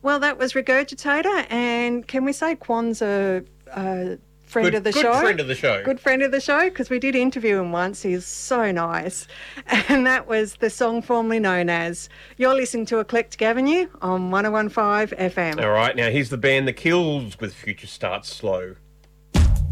Well, that was Regurgitator, and can we say Quan's a friend of the show? Good friend of the show. Good friend of the show, because we did interview him once. He's so nice. And that was the song formerly known as. You're listening to Eclectic Avenue on 101.5 FM. All right, now here's the band The Kills with Future Starts Slow.